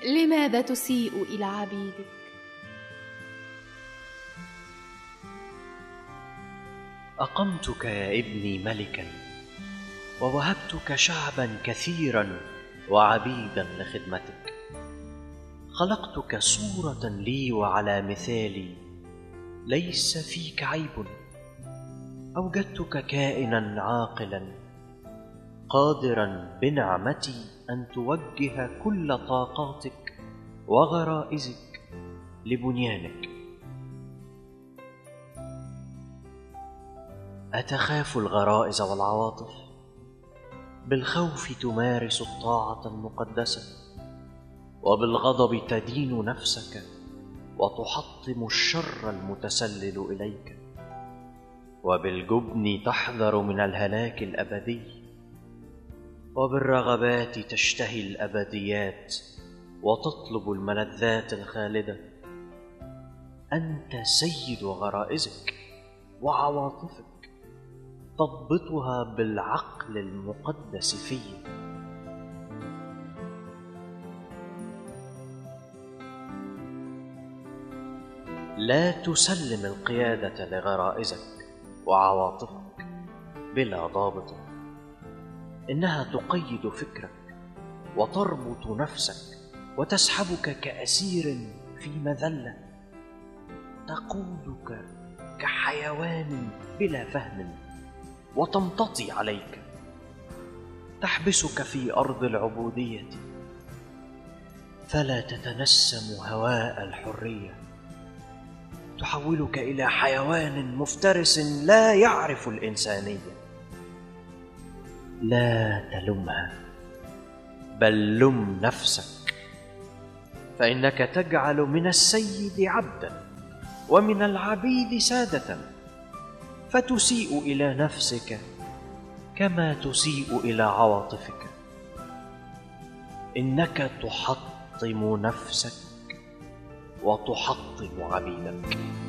لماذا تسيء إلى عبيدك؟ أقمتك يا ابني ملكا، ووهبتك شعبا كثيرا وعبيدا لخدمتك. خلقتك صورة لي وعلى مثالي، ليس فيك عيب. أوجدتك كائنا عاقلا، قادرا بنعمتي أن توجه كل طاقاتك وغرائزك لبنيانك. أتخاف الغرائز والعواطف؟ بالخوف تمارس الطاعة المقدسة، وبالغضب تدين نفسك وتحطم الشر المتسلل إليك، وبالجبن تحذر من الهلاك الأبدي، وبالرغبات تشتهي الأبديات وتطلب الملذات الخالدة. أنت سيد غرائزك وعواطفك، تضبطها بالعقل المقدس فيه. لا تسلم القيادة لغرائزك وعواطفك بلا ضابط، إنها تقيد فكرك وتربط نفسك وتسحبك كأسير في مذلة، تقودك كحيوان بلا فهم وتمتطي عليك، تحبسك في أرض العبودية فلا تتنسم هواء الحرية، تحولك إلى حيوان مفترس لا يعرف الإنسانية. لا تلمها، بل لم نفسك، فإنك تجعل من السيد عبدا ومن العبيد سادة، فتسيء إلى نفسك كما تسيء إلى عواطفك. إنك تحطم نفسك وتحطم عبيدك.